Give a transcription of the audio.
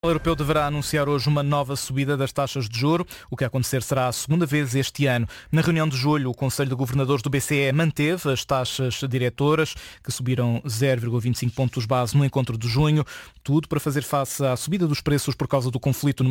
O Europeu deverá anunciar hoje uma nova subida das taxas de juro. O que acontecer será a segunda vez este ano. Na reunião de julho, o Conselho de Governadores do BCE manteve as taxas diretoras, que subiram 0,25 pontos base no encontro de junho. Tudo para fazer face à subida dos preços por causa do conflito no